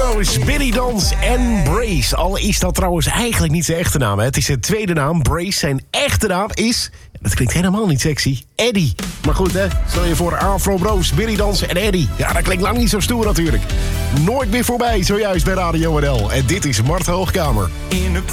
Bros, Billy Dons en Brace. Al is dat trouwens eigenlijk niet zijn echte naam. Hè. Het is zijn tweede naam. Brace, zijn echte naam is... Dat klinkt helemaal niet sexy. Eddie. Maar goed, hè. Stel je voor Afro Bros, Billy Dons en Eddie. Ja, dat klinkt lang niet zo stoer natuurlijk. Nooit meer voorbij, zojuist bij Radio NL. En dit is Mart Hoogkamer.